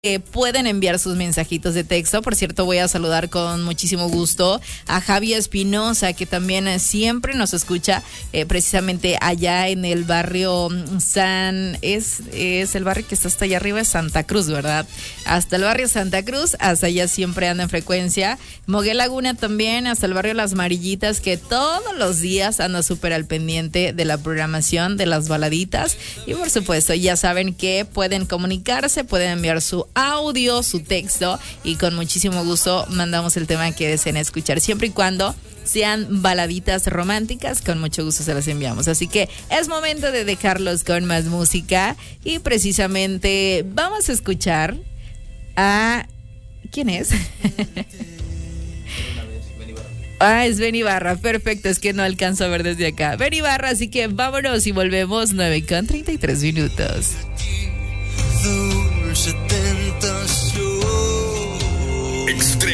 pueden enviar sus mensajitos de texto. Por cierto, voy a saludar con muchísimo gusto a Javi Espinosa, que también siempre nos escucha, precisamente allá en el barrio es el barrio que está hasta allá arriba, es Santa Cruz, ¿verdad? Hasta el barrio Santa Cruz, hasta allá siempre anda en frecuencia. Moguel Laguna también, hasta el barrio Las Marillitas, que todos los días anda súper al pendiente de la programación de las baladitas. Y por supuesto, ya saben que pueden comunicarse, pueden enviar su audio, su texto, y con muchísimo gusto mandamos el tema que deseen escuchar, siempre y cuando sean baladitas románticas, con mucho gusto se las enviamos. Así que es momento de dejarlos con más música, y precisamente vamos a escuchar a... ¿Quién es? Es Ben Ibarra, perfecto, es que no alcanzo a ver desde acá. Ben Ibarra, así que vámonos y volvemos 9:33. Dulce tentación.